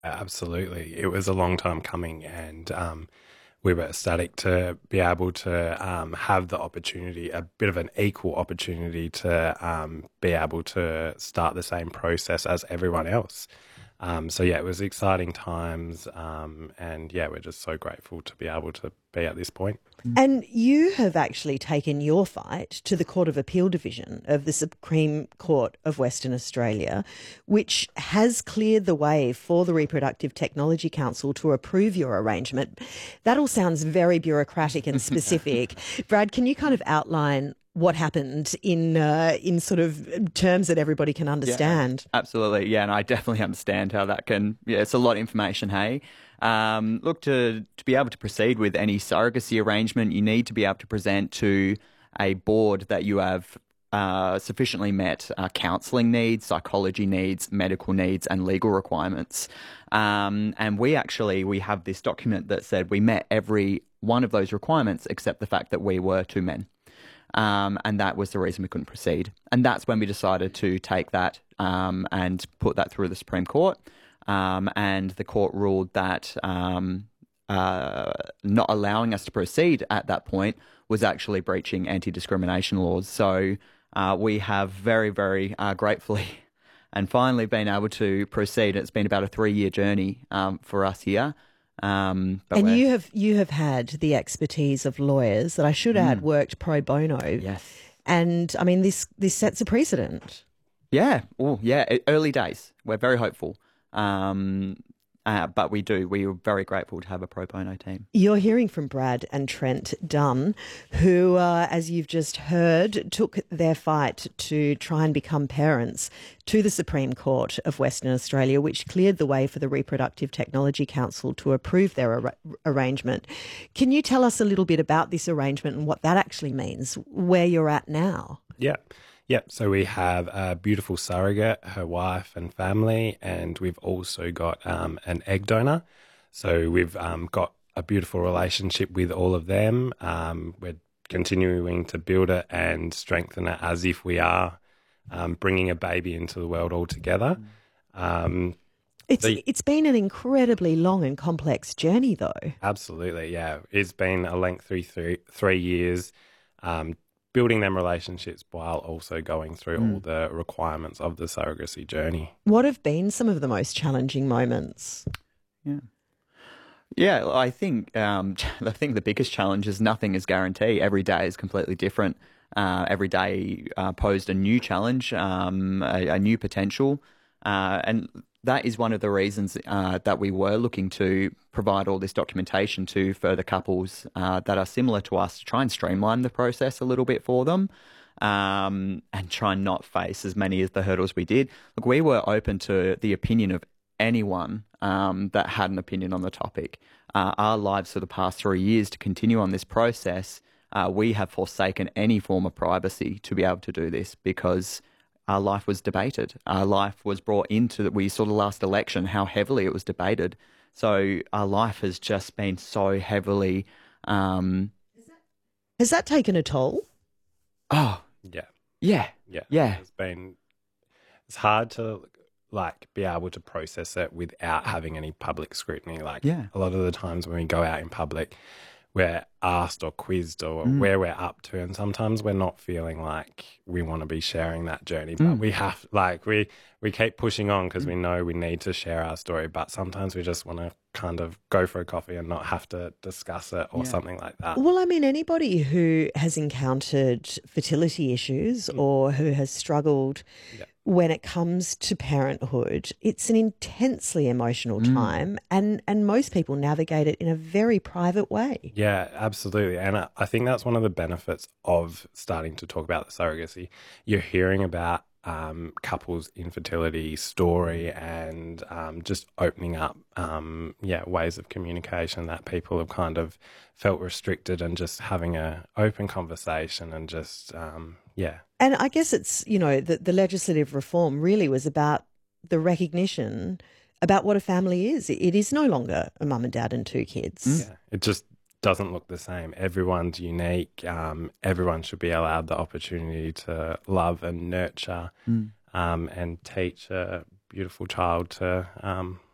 Absolutely. It was a long time coming, and we were ecstatic to be able to have the opportunity, a bit of an equal opportunity to be able to start the same process as everyone else. So, yeah, it was exciting times, and, yeah, we're just so grateful to be able to be at this point. And you have actually taken your fight to the Court of Appeal Division of the Supreme Court of Western Australia, which has cleared the way for the Reproductive Technology Council to approve your arrangement. That all sounds very bureaucratic and specific. Brad, can you kind of outline what happened in sort of terms that everybody can understand? Absolutely. Yeah, and I definitely understand how that can, it's a lot of information, hey? Look, to be able to proceed with any surrogacy arrangement, you need to be able to present to a board that you have sufficiently met counselling needs, psychology needs, medical needs, and legal requirements. And we have this document that said we met every one of those requirements except the fact that we were two men. And that was the reason we couldn't proceed. And that's when we decided to take that and put that through the Supreme Court. And the court ruled that not allowing us to proceed at that point was actually breaching anti-discrimination laws. So we have very, very gratefully and finally been able to proceed. It's been about a 3-year journey for us here. And you have had the expertise of lawyers that I should add worked pro bono. Yes. And I mean, this sets a precedent. Yeah. Oh, yeah. Early days. We're very hopeful. But we are very grateful to have a pro bono team. You're hearing from Brad and Trent Dunn, who, as you've just heard, took their fight to try and become parents to the Supreme Court of Western Australia, which cleared the way for the Reproductive Technology Council to approve their arrangement. Can you tell us a little bit about this arrangement and what that actually means, where you're at now? Yeah. Yep, so we have a beautiful surrogate, her wife and family, and we've also got an egg donor. So we've got a beautiful relationship with all of them. We're continuing to build it and strengthen it as if we are bringing a baby into the world altogether. It's been an incredibly long and complex journey, though. Absolutely, yeah. It's been a lengthy 3 years. Building them relationships while also going through all the requirements of the surrogacy journey. What have been some of the most challenging moments? Yeah, I think the biggest challenge is nothing is guaranteed. Every day is completely different. Every day posed a new challenge, a new potential, and that is one of the reasons that we were looking to provide all this documentation to further couples that are similar to us to try and streamline the process a little bit for them and try and not face as many as the hurdles we did. Look, we were open to the opinion of anyone that had an opinion on the topic. Our lives for the past 3 years to continue on this process, we have forsaken any form of privacy to be able to do this because our life was debated. Our life was brought into we saw the last election, how heavily it was debated. So our life has just been so heavily... Has that taken a toll? Oh, yeah. Yeah. Yeah. Yeah. It's hard to be able to process it without having any public scrutiny. A lot of the times when we go out in public, we're asked or quizzed or where we're up to, and sometimes we're not feeling like we want to be sharing that journey, but we have we keep pushing on because we know we need to share our story, but sometimes we just want to kind of go for a coffee and not have to discuss it or something like that. Well, I mean, anybody who has encountered fertility issues or who has struggled when it comes to parenthood, it's an intensely emotional time and most people navigate it in a very private way. Yeah, absolutely. And I think that's one of the benefits of starting to talk about the surrogacy. You're hearing about couples' infertility story and just opening up, ways of communication that people have kind of felt restricted, and just having a open conversation and just, And I guess it's, the legislative reform really was about the recognition about what a family is. It is no longer a mum and dad and 2 kids. Yeah, it just doesn't look the same. Everyone's unique. Everyone should be allowed the opportunity to love and nurture and teach a beautiful child to